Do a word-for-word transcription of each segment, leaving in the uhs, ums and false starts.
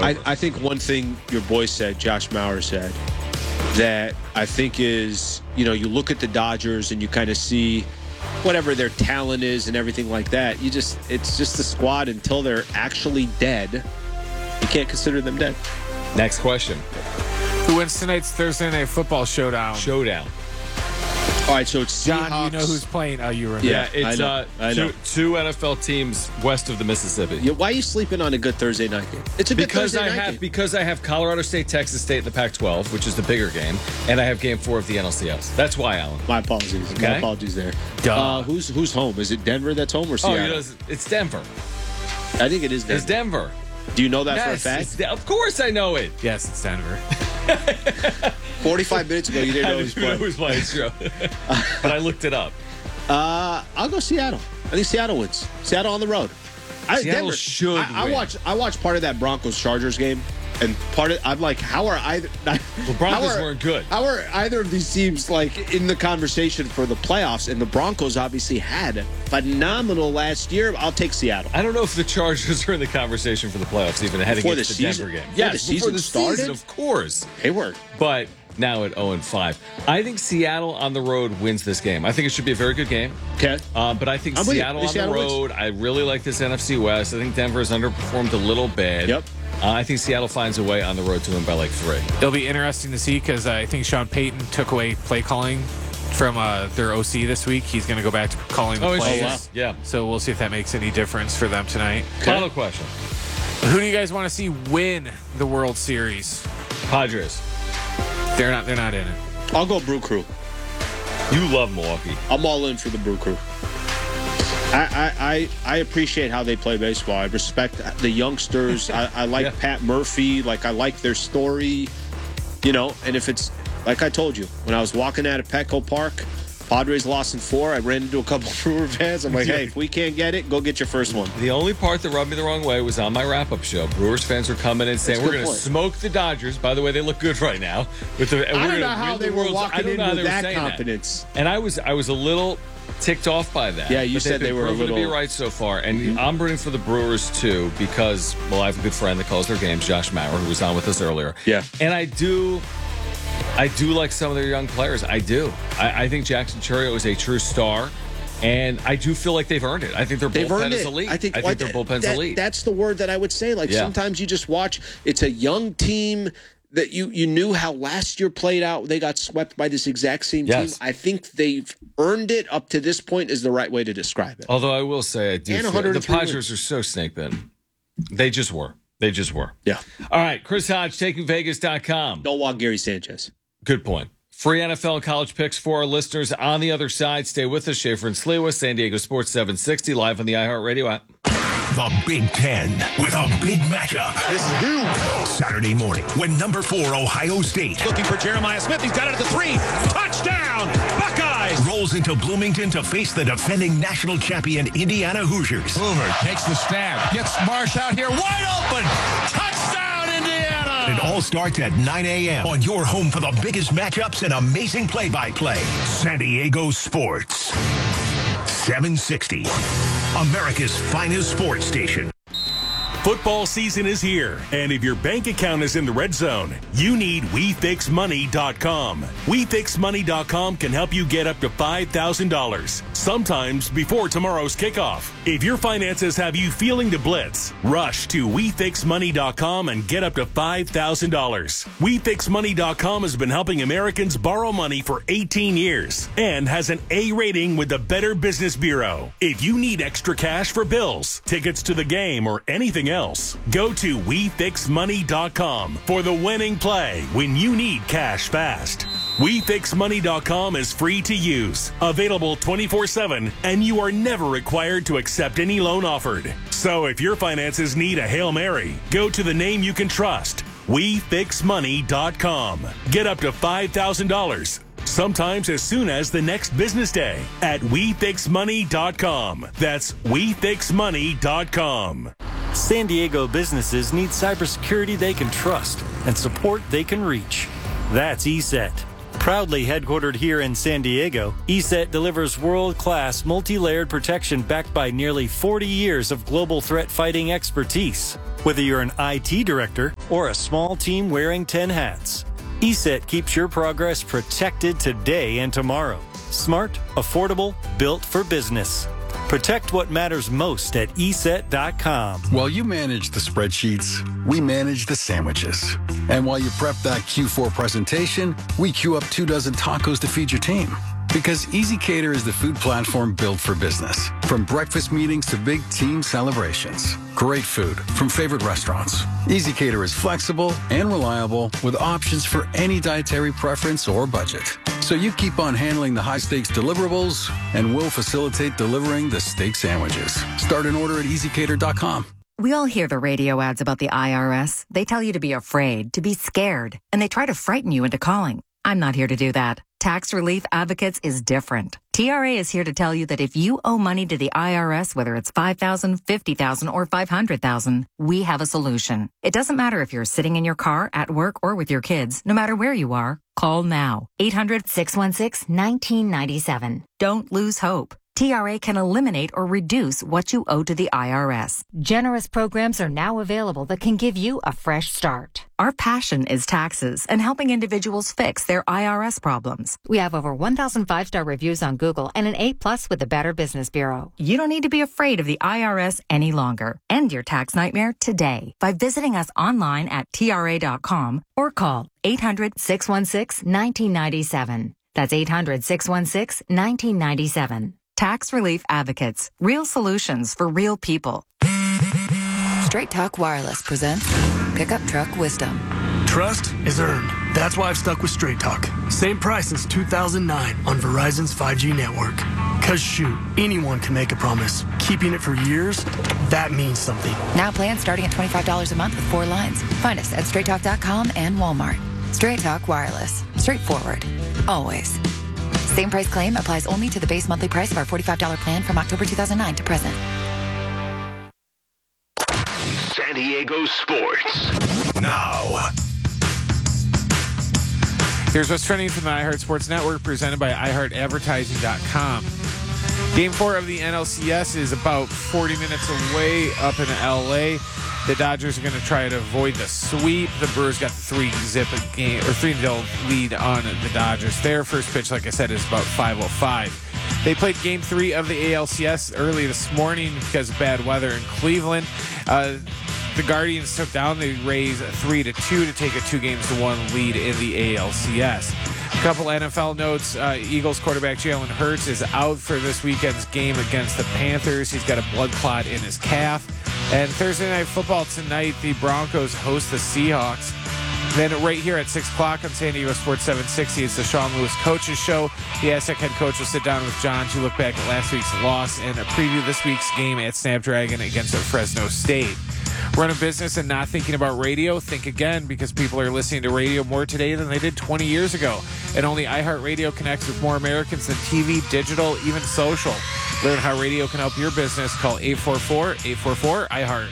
over. I, I think one thing your boy said, Josh Mauer said, that I think is, you know, you look at the Dodgers and you kind of see whatever their talent is and everything like that. You just, it's just the squad until they're actually dead. You can't consider them dead. Next question. Who wins tonight's Thursday Night Football showdown? Showdown. All right, so it's John, Seahawks. you know who's playing? Oh, you remember. Yeah, I it's know. uh, I know. two, two N F L teams west of the Mississippi. Yeah, why are you sleeping on a good Thursday night game? It's a good Because Thursday I night have game. because I have Colorado State, Texas State in the Pac twelve, which is the bigger game, and I have Game Four of the N L C S. That's why, Alan. My apologies. Okay. My apologies there. Duh. Uh, who's who's home? Is it Denver that's home or Oh, Seattle? you know, it's Denver. I think it is Denver. It's Denver. Do you know that Yes, for a fact? it's De- of course I know it. Yes, it's Denver. forty-five minutes ago, you didn't I know didn't who's know playing. who's playing this show, but I looked it up. Uh, I'll go Seattle. I think Seattle wins. Seattle on the road. I, Seattle Denver, should I, I win. watched. I watched part of that Broncos Chargers game, and part of I'm like, how are either? The Broncos how are, weren't good. How are either of these teams like in the conversation for the playoffs? And the Broncos obviously had phenomenal last year. I'll take Seattle. I don't know if the Chargers are in the conversation for the playoffs, even heading Before into the the, season- Denver game. before Yes, the before season the started? season, of course. Hayward. But now at oh and five. I think Seattle on the road wins this game. I think it should be a very good game. Okay. Uh, but I think I'm with you. Seattle I on think the Seattle road, I really like this N F C West. I think Denver has underperformed a little bit. Yep. Uh, I think Seattle finds a way on the road to win by like three. It'll be interesting to see because I think Sean Payton took away play calling from uh, their O C this week. He's going to go back to calling the Oh, plays. interesting. Yeah. So we'll see if that makes any difference for them tonight. Final question. Who do you guys want to see win the World Series? Padres. They're not. They're not in it. I'll go Brew Crew. You love Milwaukee. I'm all in for the Brew Crew. I, I, I, I appreciate how they play baseball. I respect the youngsters. I, I like Yeah. Pat Murphy. Like, I like their story. You know, and if it's, like I told you, when I was walking out of Petco Park, Padres lost in four. I ran into a couple of Brewer fans. I'm like, hey, if we can't get it, go get your first one. The only part that rubbed me the wrong way was on my wrap-up show. Brewers fans were coming in saying, That's a we're good going to point. smoke the Dodgers. By the way, they look good right now. With the, and I we're don't know gonna how win they the were World- I walking don't in know how with they were that saying confidence. And I was I was a little ticked off by that. Yeah, you But said they've been they were a proven to be little- right so far. And I'm rooting for the Brewers, too, because, well, I have a good friend that calls their games, Josh Mauer, who was on with us earlier. Yeah. And I do... I do like some of their young players. I do. I, I think Jackson Chourio is a true star, and I do feel like they've earned it. I think their They've bullpen earned is it. elite. I think, I think their that- bullpen's that- elite. That's the word that I would say. Like, Yeah. sometimes you just watch. It's a young team that you, you knew how last year played out. They got swept by this exact same Yes. team. I think they've earned it up to this point is the right way to describe it. Although I will say, I do And feel, one hundred the three Padres wins. are so snake bitten. They just were. They just were. Yeah. All right, Chris Hodge, taking vegas dot com. Don't walk Gary Sanchez. Good point. Free N F L college picks for our listeners on the other side. Stay with us. Schaefer and Sliwa, San Diego Sports seven sixty, live on the iHeartRadio app. The Big Ten with a big matchup. This is huge. Saturday morning when number four Ohio State Looking for Jeremiah Smith. He's got it at the three. Touchdown, Buckeyes. rolls into Bloomington to face the defending national champion Indiana Hoosiers. Hoover takes the snap. Gets Marsh out here wide open. Touchdown, Indiana. It all starts at nine a.m. on your home for the biggest matchups and amazing play-by-play. San Diego Sports. seven sixty. America's finest sports station. Football season is here, and if your bank account is in the red zone, you need we fix money dot com. we fix money dot com can help you get up to five thousand dollars, sometimes before tomorrow's kickoff. If your finances have you feeling the blitz, rush to we fix money dot com and get up to five thousand dollars. we fix money dot com has been helping Americans borrow money for eighteen years and has an A rating with the Better Business Bureau. If you need extra cash for bills, tickets to the game, or anything else, go to we fix money dot com for the winning play when you need cash fast. we fix money dot com is free to use, available twenty-four seven, and you are never required to accept any loan offered. So if your finances need a Hail Mary, go to the name you can trust, we fix money dot com. Get up to five thousand dollars. Sometimes as soon as the next business day at we fix money dot com. That's we fix money dot com. San Diego businesses need cybersecurity they can trust and support they can reach. That's E S E T. Proudly headquartered here in San Diego, E S E T delivers world-class multi-layered protection backed by nearly forty years of global threat fighting expertise. Whether you're an I T director or a small team wearing ten hats, E S E T keeps your progress protected today and tomorrow. Smart, affordable, built for business. Protect what matters most at E S E T dot com. While you manage the spreadsheets, we manage the sandwiches. And while you prep that Q four presentation, we queue up two dozen tacos to feed your team. Because EasyCater is the food platform built for business. From breakfast meetings to big team celebrations. Great food from favorite restaurants. EasyCater is flexible and reliable with options for any dietary preference or budget. So you keep on handling the high-stakes deliverables, and we'll facilitate delivering the steak sandwiches. Start an order at easy cater dot com. We all hear the radio ads about the I R S. They tell you to be afraid, to be scared, and they try to frighten you into calling. I'm not here to do that. Tax Relief Advocates is different. T R A is here to tell you that if you owe money to the I R S, whether it's five thousand dollars, fifty thousand dollars, or five hundred thousand dollars, we have a solution. It doesn't matter if you're sitting in your car, at work, or with your kids. No matter where you are, call now. eight hundred, six one six, one nine nine seven. Don't lose hope. T R A can eliminate or reduce what you owe to the I R S. Generous programs are now available that can give you a fresh start. Our passion is taxes and helping individuals fix their I R S problems. We have over one thousand five-star reviews on Google and an A plus with the Better Business Bureau. You don't need to be afraid of the I R S any longer. End your tax nightmare today by visiting us online at T R A dot com or call eight hundred, six one six, one nine nine seven. That's eight hundred, six one six, one nine nine seven. Tax Relief Advocates. Real solutions for real people. Straight Talk Wireless presents Pickup Truck Wisdom. Trust is earned. That's why I've stuck with Straight Talk. Same price since two thousand nine on Verizon's five G network. Cause shoot, anyone can make a promise. Keeping it for years, that means something. Now plans starting at twenty-five dollars a month with four lines. Find us at straight talk dot com and Walmart. Straight Talk Wireless. Straightforward. Always. Same price claim applies only to the base monthly price of our forty-five dollars plan from October two thousand nine to present. San Diego Sports. Now. Here's what's trending from the iHeart Sports Network, presented by i heart advertising dot com. Game four of the N L C S is about forty minutes away up in L A. The Dodgers are going to try to avoid the sweep. The Brewers got three zip game or three nil lead on the Dodgers. Their first pitch, like I said, is about five oh five. They played Game three of the A L C S early this morning because of bad weather in Cleveland. Uh, the Guardians took down the Rays three to two to take a two games to one lead in the A L C S. A couple N F L notes. Uh, Eagles quarterback Jalen Hurts is out for this weekend's game against the Panthers. He's got a blood clot in his calf. And Thursday Night Football tonight, the Broncos host the Seahawks. Then right here at six o'clock on San Diego Sports seven sixty, it's the Sean Lewis Coaches Show. The Aztec head coach will sit down with John to look back at last week's loss and preview this week's game at Snapdragon against Fresno State. Run a business and not thinking about radio? Think again, because people are listening to radio more today than they did twenty years ago. And only iHeartRadio connects with more Americans than T V, digital, even social. Learn how radio can help your business. Call eight four four, eight four four, I heart.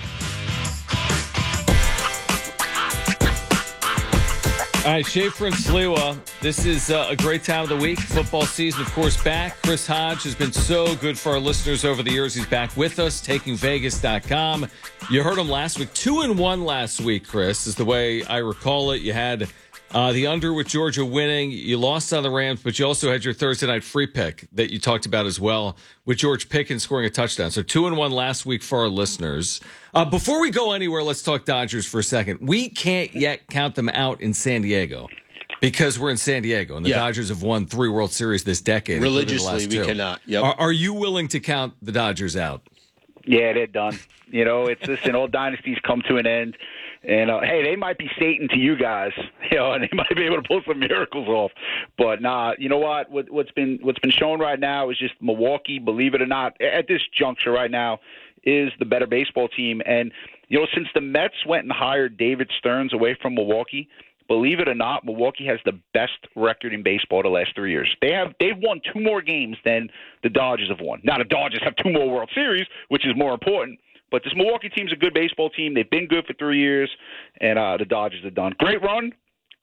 All right, Schaefer and Sliwa, this is uh, a great time of the week. Football season, of course, back. Chris Hodge has been so good for our listeners over the years. He's back with us, taking vegas dot com. You heard him last week. Two and one last week, Chris, is the way I recall it. You had uh, the under with Georgia winning. You lost on the Rams, but you also had your Thursday night free pick that you talked about as well, with George Pickens scoring a touchdown. So two and one last week for our listeners. Uh, before we go anywhere, let's talk Dodgers for a second. We can't yet count them out in San Diego because we're in San Diego, and the yeah. Dodgers have won three World Series this decade. Religiously, we two. cannot. Yep. Are, are you willing to count the Dodgers out? Yeah, they're done. You know, it's listen, all dynasties come to an end. And, uh, hey, they might be Satan to you guys, you know, and they might be able to pull some miracles off. But, nah, you know what? what? What's been what's been shown right now is just Milwaukee, believe it or not, at this juncture right now, is the better baseball team. And, you know, since the Mets went and hired David Stearns away from Milwaukee, believe it or not, Milwaukee has the best record in baseball the last three years. They have they've won two more games than the Dodgers have won. Now the Dodgers have two more World Series, which is more important. But this Milwaukee team's a good baseball team. They've been good for three years, and uh, the Dodgers are done. Great run,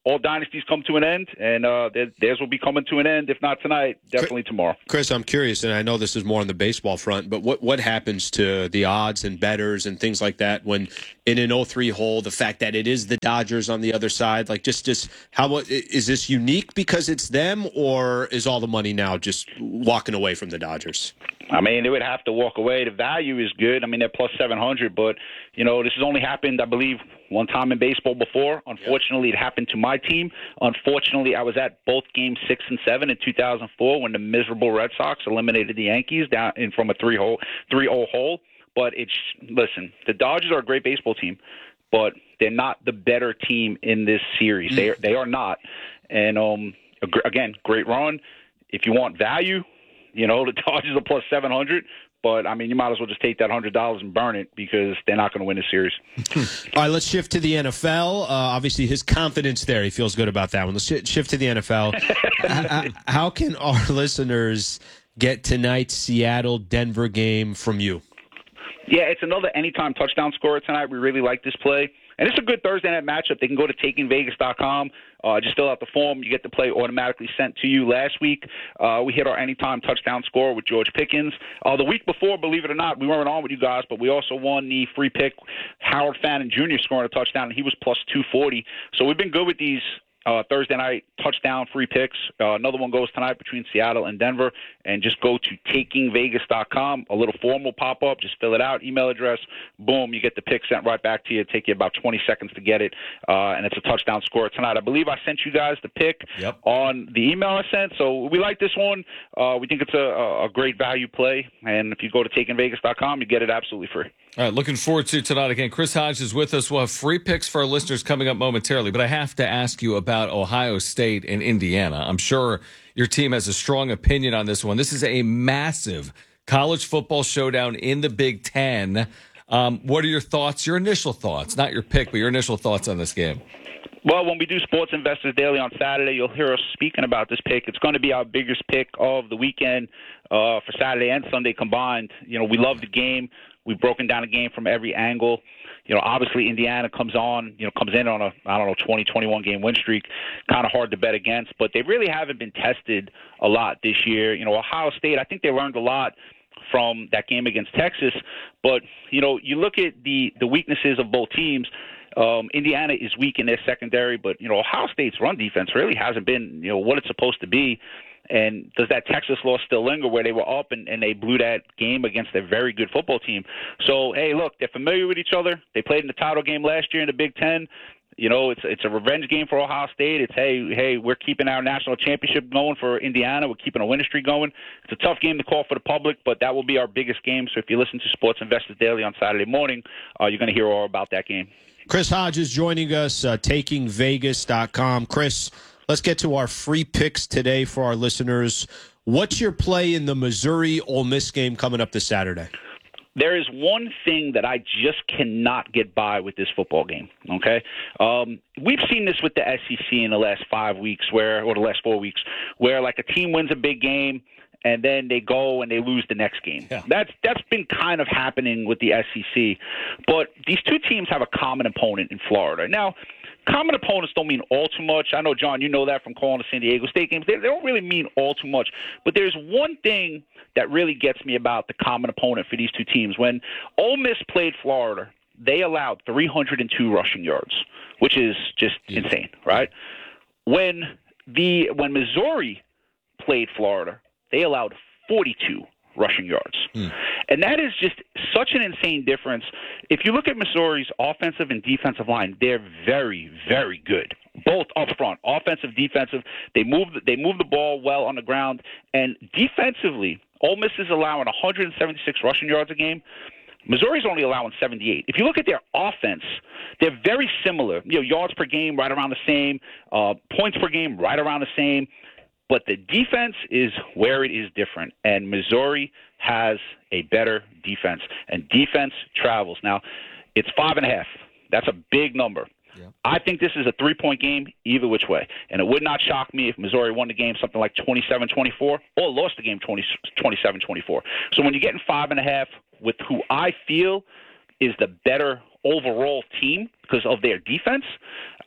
all dynasties come to an end, and uh, theirs will be coming to an end, if not tonight, definitely tomorrow. Chris, I'm curious, and I know this is more on the baseball front, but what, what happens to the odds and bettors and things like that when in an oh three hole, the fact that it is the Dodgers on the other side, like just, just how is this unique because it's them, or is all the money now just walking away from the Dodgers? I mean, they would have to walk away. The value is good. I mean, they're plus seven hundred, but, you know, this has only happened, I believe, one time in baseball before. Unfortunately, it happened to my team. Unfortunately, I was at both games six and seven in two thousand four when the miserable Red Sox eliminated the Yankees down in from a three-hole, three-oh hole. But it's, listen, the Dodgers are a great baseball team, but they're not the better team in this series. Mm. They, they are not. And, um, again, great run. If you want value, you know, the Dodgers are plus seven hundred, but, I mean, you might as well just take that one hundred dollars and burn it because they're not going to win the series. All right, let's shift to the N F L. Uh, obviously, his confidence there, he feels good about that one. Let's sh- shift to the N F L. how, how can our listeners get tonight's Seattle-Denver game from you? Yeah, it's another anytime touchdown scorer tonight. We really like this play. And it's a good Thursday night matchup. They can go to taking vegas dot com. Uh, just fill out the form. You get the play automatically sent to you. Last week, uh, we hit our anytime touchdown score with George Pickens. Uh, the week before, believe it or not, we weren't on with you guys, but we also won the free pick, Howard Fannin Junior scoring a touchdown, and he was plus two forty. So we've been good with these Uh, Thursday night touchdown free picks. Uh, another one goes tonight between Seattle and Denver. And just go to taking vegas dot com. A little form will pop up. Just fill it out. Email address. Boom. You get the pick sent right back to you. It'll take you about twenty seconds to get it. Uh, and it's a touchdown score tonight. I believe I sent you guys the pick yep. on the email I sent. So we like this one. Uh, we think it's a, a great value play. And if you go to taking vegas dot com, you get it absolutely free. All right, looking forward to tonight again. Chris Hodge is with us. We'll have free picks for our listeners coming up momentarily, but I have to ask you about Ohio State and Indiana. I'm sure your team has a strong opinion on this one. This is a massive college football showdown in the Big Ten. Um, what are your thoughts, your initial thoughts, not your pick, but your initial thoughts on this game? Well, when we do Sports Investors Daily on Saturday, you'll hear us speaking about this pick. It's going to be our biggest pick of the weekend uh, for Saturday and Sunday combined. You know, we love the game. We've broken down the game from every angle. You know, obviously Indiana comes on, you know, comes in on a, I don't know, twenty, twenty-one game win streak. Kind of hard to bet against, but they really haven't been tested a lot this year. You know, Ohio State, I think they learned a lot from that game against Texas. But, you know, you look at the, the weaknesses of both teams. Um, Indiana is weak in their secondary, but, you know, Ohio State's run defense really hasn't been, you know, what it's supposed to be. And does that Texas loss still linger where they were up and, and they blew that game against a very good football team? So, hey, look, they're familiar with each other. They played in the title game last year in the Big Ten. You know, it's it's a revenge game for Ohio State. It's, hey, hey, we're keeping our national championship going for Indiana. We're keeping a winning streak going. It's a tough game to call for the public, but that will be our biggest game. So if you listen to Sports Investors Daily on Saturday morning, uh, you're going to hear all about that game. Chris Hodge is joining us, uh, taking vegas dot com. Chris, let's get to our free picks today for our listeners. What's your play in the Missouri-Ole Miss game coming up this Saturday? There is one thing that I just cannot get by with this football game, okay? Um, we've seen this with the S E C in the last five weeks, where, or the last four weeks, where like a team wins a big game, and then they go and they lose the next game. Yeah. That's that's been kind of happening with the S E C. But these two teams have a common opponent in Florida. Now, common opponents don't mean all too much. I know, John, you know that from calling the San Diego State games. They, they don't really mean all too much. But there's one thing that really gets me about the common opponent for these two teams. When Ole Miss played Florida, they allowed three hundred two rushing yards, which is just yeah. insane, right? When the when Missouri played Florida, they allowed forty-two rushing yards. Mm. And that is just such an insane difference. If you look at Missouri's offensive and defensive line, they're very, very good. Both up front, offensive, defensive. They move they move the ball well on the ground. And defensively, Ole Miss is allowing one hundred seventy-six rushing yards a game. Missouri's only allowing seventy-eight. If you look at their offense, they're very similar. You know, yards per game, right around the same. Uh, points per game, right around the same. But the defense is where it is different, and Missouri has a better defense, and defense travels. Now, it's five and a half. That's a big number. Yeah. I think this is a three-point game either which way, and it would not shock me if Missouri won the game something like twenty-seven twenty-four or lost the game twenty-seven twenty-four. So when you're getting five and a half with who I feel is the better overall team because of their defense,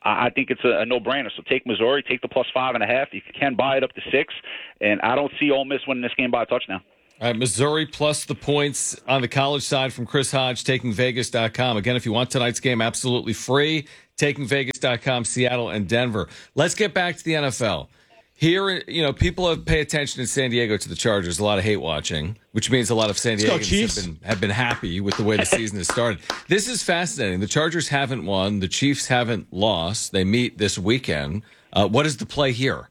I, I think it's a, a no-brainer. So take Missouri, take the plus five and a half. You can buy it up to six, and I don't see Ole Miss winning this game by a touchdown. All right, Missouri plus the points on the college side from Chris Hodge, taking Vegas dot com. Again, if you want tonight's game absolutely free, taking Vegas dot com, Seattle and Denver. Let's get back to the N F L. Here, you know, people have pay attention in San Diego to the Chargers. A lot of hate watching, which means a lot of San Diegans have been, have been happy with the way the season has started. This is fascinating. The Chargers haven't won. The Chiefs haven't lost. They meet this weekend. Uh, what is the play here?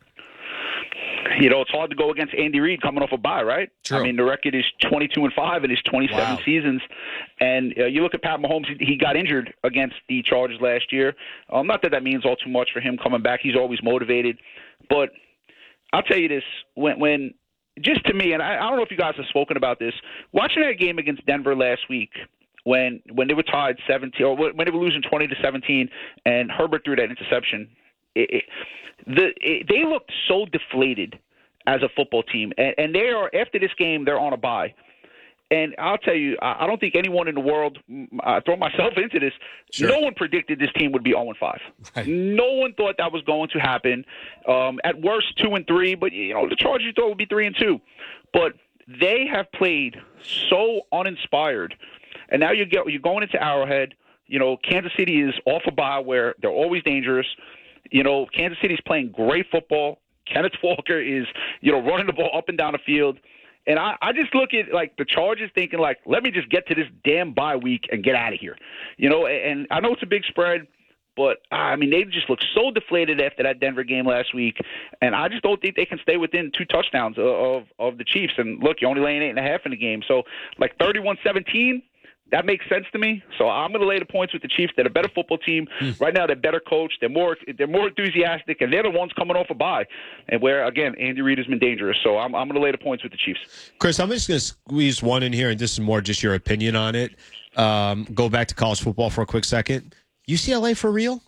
You know, it's hard to go against Andy Reid coming off a bye, right? True. I mean, the record is twenty-two and five in his twenty-seven Wow. seasons. And uh, you look at Pat Mahomes, he, he got injured against the Chargers last year. Um, not that that means all too much for him coming back. He's always motivated. But I'll tell you this, when, when just to me, and I, I don't know if you guys have spoken about this, watching that game against Denver last week, when when they were tied seventeen, or when they were losing twenty to seventeen, and Herbert threw that interception, it, it, the it, they looked so deflated as a football team, and, and they are after this game they're on a bye. And I'll tell you, I don't think anyone in the world, I throw myself into this, Sure. no one predicted this team would be oh and five. Right. No one thought that was going to happen. Um, at worst, two and three, but you know the Chargers thought it would be three and two. But they have played so uninspired, and now you get you're going into Arrowhead. You know, Kansas City is off a bye where they're always dangerous. You know, Kansas City's playing great football. Kenneth Walker is, you know, running the ball up and down the field. And I, I just look at, like, the Chargers thinking, like, let me just get to this damn bye week and get out of here. You know, and I know it's a big spread, but, I mean, they just look so deflated after that Denver game last week. And I just don't think they can stay within two touchdowns of, of, of the Chiefs. And, look, you're only laying eight and a half in the game. So, like, thirty-one seventeen, that makes sense to me. So I'm going to lay the points with the Chiefs. They're a better football team. Mm. Right now, they're better coached. They're more they're more enthusiastic, and they're the ones coming off a bye. And where, again, Andy Reid has been dangerous. So I'm, I'm going to lay the points with the Chiefs. Chris, I'm just going to squeeze one in here, and this is more just your opinion on it. Um, go back to college football for a quick second. U C L A for real?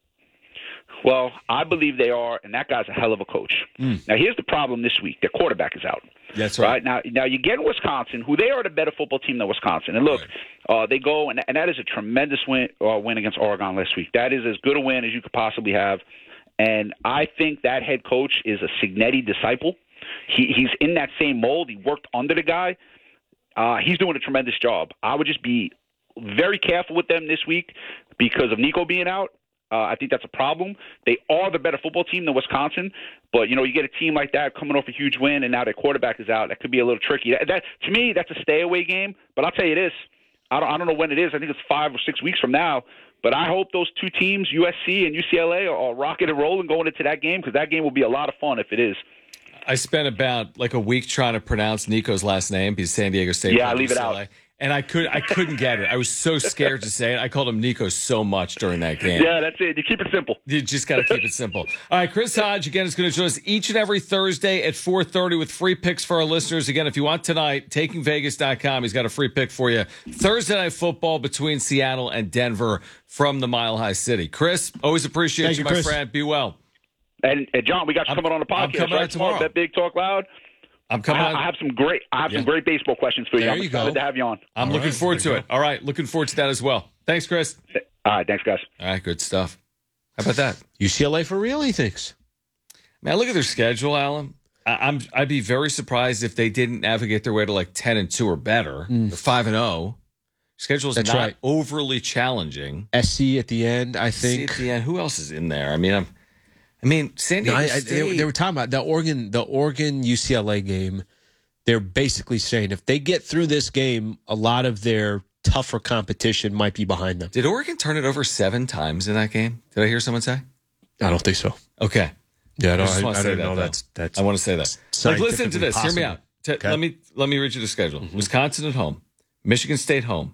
Well, I believe they are, and that guy's a hell of a coach. Mm. Now, here's the problem this week. Their quarterback is out. That's right. right. Now, now you get Wisconsin, who they are the better football team than Wisconsin. And look, right. uh, they go, and, and that is a tremendous win, uh, win against Oregon last week. That is as good a win as you could possibly have. And I think that head coach is a Cignetti disciple. He, he's in that same mold. He worked under the guy. Uh, he's doing a tremendous job. I would just be very careful with them this week because of Nico being out. Uh, I think that's a problem. They are the better football team than Wisconsin, but you know you get a team like that coming off a huge win, and now their quarterback is out. That could be a little tricky. That, that to me, that's a stay-away game. But I'll tell you this: I don't, I don't know when it is. I think it's five or six weeks from now. But I hope those two teams, U S C and U C L A, are, are rocking and rolling going into that game because that game will be a lot of fun if it is. I spent about like a week trying to pronounce Nico's last name because San Diego State. Yeah, leave it out. And I could I couldn't get it. I was so scared to say it. I called him Nico so much during that game. Yeah, that's it. You keep it simple. You just got to keep it simple. All right, Chris Hodge, again, is going to join us each and every Thursday at four thirty with free picks for our listeners. Again, if you want tonight, taking Vegas dot com, he's got a free pick for you. Thursday Night Football between Seattle and Denver from the Mile High City. Chris, always appreciate Thank you, you, my Chris. friend. Be well. And, and John, we got you I'm, coming on the podcast. I'm coming right? out tomorrow. Bet Big Talk Loud. I'm coming. I, I have some great. I have Yeah. some great baseball questions for you. There I'm you excited go. to have you on. I'm All looking right, forward to there you it. All right, looking forward to that as well. Thanks, Chris. All right, thanks, guys. All right, good stuff. How about that? U C L A for real, he thinks. Man, look at their schedule, Alan. I, I'm I'd be very surprised if they didn't navigate their way to like ten and two or better. Mm. They're five and zero. Schedule's That's not right. overly challenging. S C at the end, I See think. at the end, who else is in there? I mean, I'm. I mean, San No, Diego I, I, State. they, they were talking about the Oregon, the Oregon U C L A game. They're basically saying if they get through this game, a lot of their tougher competition might be behind them. Did Oregon turn it over seven times in that game? Did I hear someone say? I don't think so. Okay. Yeah, no, I just I, want I to say don't that. know. though. That's that's. I want to say that. Like, listen to scientifically this. Hear me possible. out. T- Okay. Let me let me read you the schedule. Mm-hmm. Wisconsin at home, Michigan State home,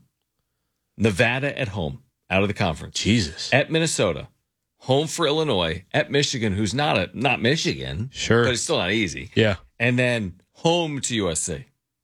Nevada at home, out of the conference. Jesus. At Minnesota, home for Illinois, at Michigan, who's not a not Michigan, Sure. but it's still not easy. Yeah. And then home to U S C.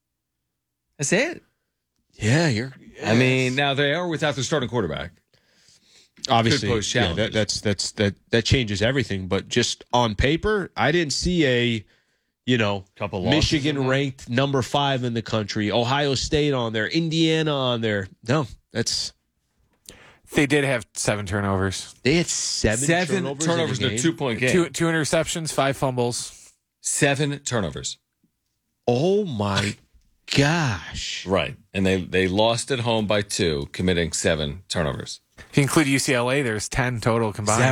That's it. Yeah, you're. I mean, now they are without their starting quarterback. Obviously, Could pose yeah, challenges. that, that's that's that that changes everything. But just on paper, I didn't see a, you know, Couple losses in Michigan there. ranked number five in the country, Ohio State on there, Indiana on there. No, that's They did have seven turnovers. They had seven, Seven turnovers, turnovers in in a a game? two-point game. Two, two interceptions, five fumbles. Seven turnovers. Oh, my gosh. Right. And they, they lost at home by two, committing seven turnovers. If you include U C L A, there's ten total combined.